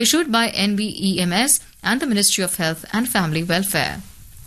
issued by NBEMS and the Ministry of Health and Family Welfare.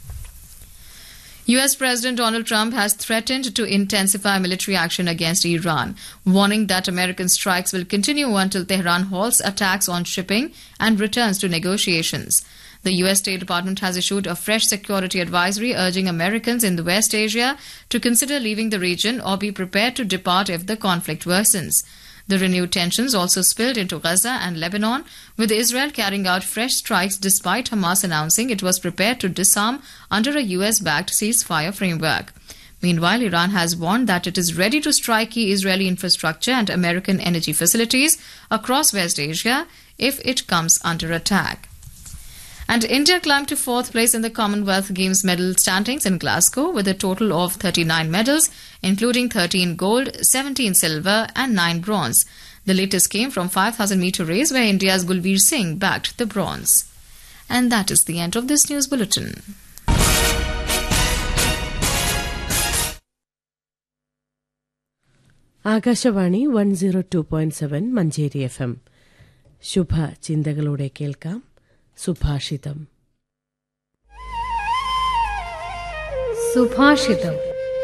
US President Donald Trump has threatened to intensify military action against Iran, warning that American strikes will continue until Tehran halts attacks on shipping and returns to negotiations. The US State Department has issued a fresh security advisory urging Americans in the West Asia to consider leaving the region or be prepared to depart if the conflict worsens. The renewed tensions also spilled into Gaza and Lebanon, with Israel carrying out fresh strikes despite Hamas announcing it was prepared to disarm under a US-backed ceasefire framework. Meanwhile, Iran has warned that it is ready to strike key Israeli infrastructure and American energy facilities across West Asia if it comes under attack. And India climbed to fourth place in the Commonwealth Games medal standings in Glasgow with a total of 39 medals, including 13 gold, 17 silver and 9 bronze. The latest came from 5,000-meter race where India's Gulveer Singh bagged the bronze. And that is the end of this news bulletin. Akashvani 102.7 Manjeri FM. ശുഭ ചിന്തകളോടെ കേൾക്കാം സുഭാഷിതം. സുഭാഷിതം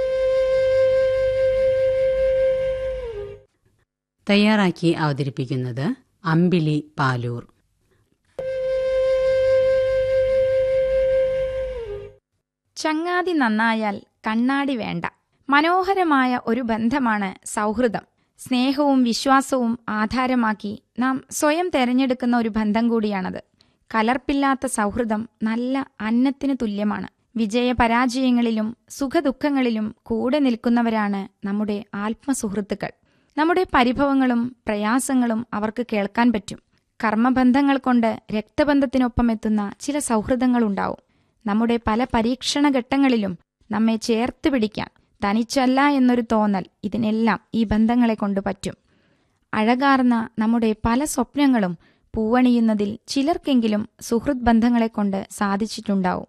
തയ്യാറാക്കി അവതരിപ്പിക്കുന്നത് അമ്പിളി പാലൂർ. ചങ്ങാതി നന്നായാൽ കണ്ണാടി വേണ്ട. മനോഹരമായ ഒരു ബന്ധമാണ് സൗഹൃദം. സ്നേഹവും വിശ്വാസവും ആധാരമാക്കി നാം സ്വയം തെരഞ്ഞെടുക്കുന്ന ഒരു ബന്ധം കൂടിയാണത്. കലർപ്പില്ലാത്ത സൗഹൃദം നല്ല അന്നത്തിനു തുല്യമാണ്. വിജയപരാജയങ്ങളിലും സുഖദുഃഖങ്ങളിലും കൂടെ നിൽക്കുന്നവരാണ് നമ്മുടെ ആത്മസുഹൃത്തുക്കൾ. നമ്മുടെ പരിഭവങ്ങളും പ്രയാസങ്ങളും അവർക്ക് കേൾക്കാൻ പറ്റും. കർമ്മബന്ധങ്ങൾ കൊണ്ട് രക്തബന്ധത്തിനൊപ്പം എത്തുന്ന ചില സൗഹൃദങ്ങളുണ്ടാവും. നമ്മുടെ പല പരീക്ഷണഘട്ടങ്ങളിലും നമ്മെ ചേർത്ത് പിടിക്കാൻ തനിച്ചല്ല എന്നൊരു തോന്നൽ ഇതിനെല്ലാം ഈ ബന്ധങ്ങളെ കൊണ്ട് പറ്റും. അഴകാർന്ന നമ്മുടെ പല സ്വപ്നങ്ങളും പൂവണിയുന്നതിൽ ചിലർക്കെങ്കിലും സുഹൃത് ബന്ധങ്ങളെക്കൊണ്ട് സാധിച്ചിട്ടുണ്ടാവും.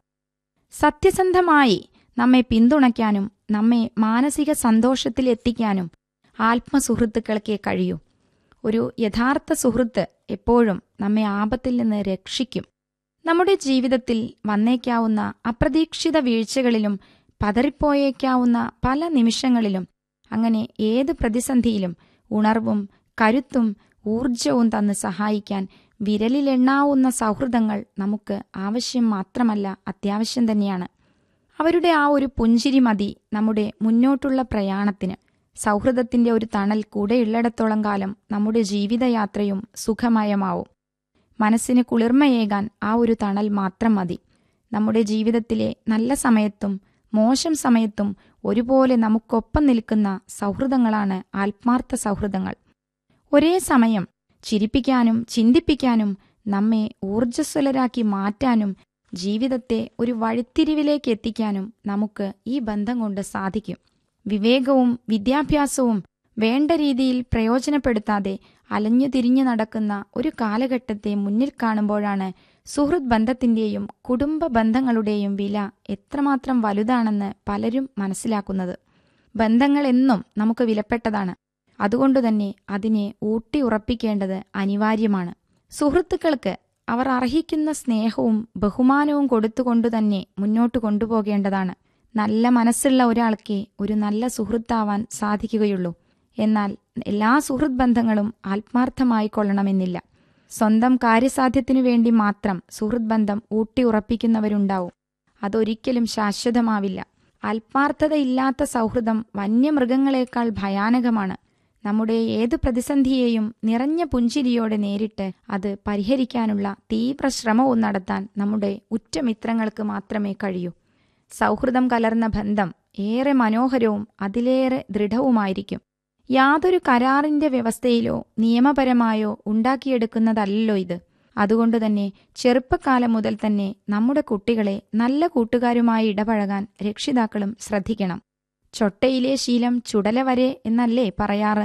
സത്യസന്ധമായി നമ്മെ പിന്തുണയ്ക്കാനും നമ്മെ മാനസിക സന്തോഷത്തിലെത്തിക്കാനും ആത്മസുഹൃത്തുക്കൾക്കേ കഴിയൂ. ഒരു യഥാർത്ഥ സുഹൃത്ത് എപ്പോഴും നമ്മെ ആപത്തിൽ നിന്ന് രക്ഷിക്കും. നമ്മുടെ ജീവിതത്തിൽ വന്നേക്കാവുന്ന അപ്രതീക്ഷിത വീഴ്ചകളിലും പതറിപ്പോയേക്കാവുന്ന പല നിമിഷങ്ങളിലും അങ്ങനെ ഏത് പ്രതിസന്ധിയിലും ഉണർവും കരുത്തും ഊർജവും തന്ന് സഹായിക്കാൻ വിരലിലെണ്ണാവുന്ന സൗഹൃദങ്ങൾ നമുക്ക് ആവശ്യം മാത്രമല്ല, അത്യാവശ്യം തന്നെയാണ്. അവരുടെ ആ ഒരു പുഞ്ചിരി മതി നമ്മുടെ മുന്നോട്ടുള്ള പ്രയാണത്തിന്. സൗഹൃദത്തിന്റെ ഒരു തണൽ കൂടെയുള്ളിടത്തോളം കാലം നമ്മുടെ ജീവിതയാത്രയും സുഖമയമാവും. മനസ്സിന് കുളിർമയേകാൻ ആ ഒരു തണൽ മാത്രം മതി. നമ്മുടെ ജീവിതത്തിലെ നല്ല സമയത്തും മോശം സമയത്തും ഒരുപോലെ നമുക്കൊപ്പം നിൽക്കുന്ന സൗഹൃദങ്ങളാണ് ആത്മാർത്ഥ സൗഹൃദങ്ങൾ. ഒരേ സമയം ചിരിപ്പിക്കാനും ചിന്തിപ്പിക്കാനും നമ്മെ ഊർജ്ജസ്വലരാക്കി മാറ്റാനും ജീവിതത്തെ ഒരു വഴിത്തിരിവിലേക്ക് എത്തിക്കാനും നമുക്ക് ഈ ബന്ധം കൊണ്ട് സാധിക്കും. വിവേകവും വിദ്യാഭ്യാസവും വേണ്ട രീതിയിൽ പ്രയോജനപ്പെടുത്താതെ അലഞ്ഞു തിരിഞ്ഞു നടക്കുന്ന ഒരു കാലഘട്ടത്തെ മുന്നിൽ കാണുമ്പോഴാണ് സുഹൃത് ബന്ധത്തിന്റെയും കുടുംബ ബന്ധങ്ങളുടെയും വില എത്രമാത്രം വലുതാണെന്ന് പലരും മനസ്സിലാക്കുന്നത്. ബന്ധങ്ങൾ എന്നും നമുക്ക് വിലപ്പെട്ടതാണ്. അതുകൊണ്ടുതന്നെ അതിനെ ഊട്ടിയുറപ്പിക്കേണ്ടത് അനിവാര്യമാണ്. സുഹൃത്തുക്കൾക്ക് അവർ അർഹിക്കുന്ന സ്നേഹവും ബഹുമാനവും കൊടുത്തുകൊണ്ടുതന്നെ മുന്നോട്ട് കൊണ്ടുപോകേണ്ടതാണ്. നല്ല മനസ്സുള്ള ഒരാൾക്ക് ഒരു നല്ല സുഹൃത്താവാൻ സാധിക്കുകയുള്ളൂ. എന്നാൽ എല്ലാ സുഹൃത് ബന്ധങ്ങളും ആത്മാർത്ഥമായി കൊള്ളണമെന്നില്ല. സ്വന്തം കാര്യസാധ്യത്തിനു വേണ്ടി മാത്രം സുഹൃത് ബന്ധം ഊട്ടിയുറപ്പിക്കുന്നവരുണ്ടാവും. അതൊരിക്കലും ശാശ്വതമാവില്ല. ആത്മാർത്ഥതയില്ലാത്ത സൗഹൃദം വന്യമൃഗങ്ങളെക്കാൾ ഭയാനകമാണ്. നമ്മുടെ ഏത് പ്രതിസന്ധിയെയും നിറഞ്ഞ പുഞ്ചിരിയോടെ നേരിട്ട് അത് പരിഹരിക്കാനുള്ള തീവ്ര ശ്രമവും നടത്താൻ നമ്മുടെ ഉറ്റമിത്രങ്ങൾക്ക് മാത്രമേ കഴിയൂ. സൗഹൃദം കലർന്ന ബന്ധം ഏറെ മനോഹരവും അതിലേറെ ദൃഢവുമായിരിക്കും. യാതൊരു കരാറിന്റെ വ്യവസ്ഥയിലോ നിയമപരമായോ ഉണ്ടാക്കിയെടുക്കുന്നതല്ലോ ഇത്. അതുകൊണ്ടുതന്നെ ചെറുപ്പകാലം മുതൽ തന്നെ നമ്മുടെ കുട്ടികളെ നല്ല കൂട്ടുകാരുമായി ഇടപഴകാൻ രക്ഷിതാക്കളും ശ്രദ്ധിക്കണം. ചൊട്ടയിലെ ശീലം ചുടല വരെ എന്നല്ലേ പറയാറ്?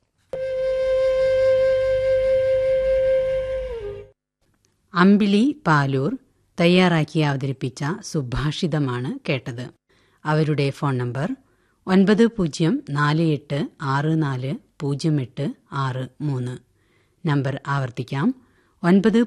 അമ്പിളി പാലൂർ തയ്യാറാക്കി അവതരിപ്പിച്ച സുഭാഷിതമാണ് കേട്ടത്. അവരുടെ ഫോൺ നമ്പർ 9048640863. നമ്പർ ആവർത്തിക്കാം, 9